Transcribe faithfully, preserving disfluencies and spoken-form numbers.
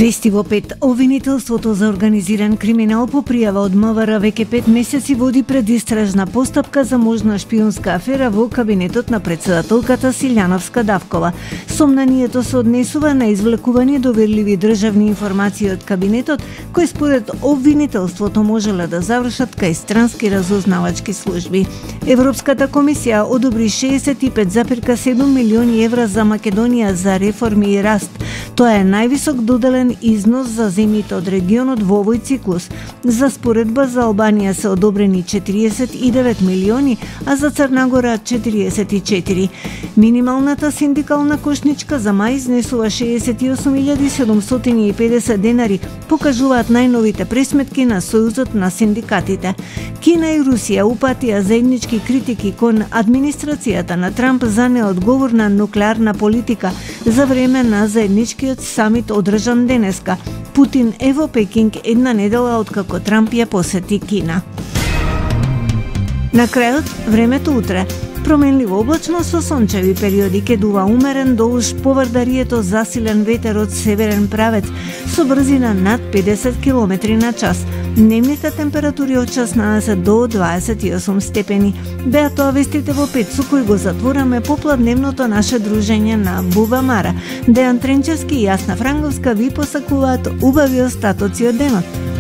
Вести во пет. Обвинителството за организиран криминал по пријава од МВР веќе пет месеци води предистражна постапка за можна шпиунска афера во кабинетот на претседателката Силјановска Давкова. Сомнанието се однесува на извлекување доверливи државни информации од кабинетот, кои според обвинителството можеле да завршат кај странски разузнавачки служби. Европската комисија одобри шеесет и пет зарез седум милиони евра за Македонија за реформи и раст. Тоа е највисок доделен износ за земјите од регионот во овој циклус. За споредба за Албанија се одобрени четириесет и девет милиони, а за Црна Гора четириесет и четири. Минималната синдикална кошничка за мај изнесува шеесет и осум илјади седумстотини и педесет денари, покажуваат најновите пресметки на Сојузот на синдикатите. Кина и Русија упатија заеднички критики кон администрацијата на Трамп за неодговорна нуклеарна политика за време на заедничкиот самит одржан денеска. Путин е во Пекинг една недела откако Трамп ја посети Кина. На крајот, времето утре. Променливо облачно со сончеви периоди, ке дува умерен до уж поврдарието засилен ветер од северен правец со брзина над педесет километри на час. Дневните температури од шеснаесет до дваесет и осум степени. Беа тоа вестите во пет, со кои го затвораме попладневното наше дружење на Буба Мара. Дејан Тренчевски и Јасна Франговска ви посакуваат убави остатоци од денот.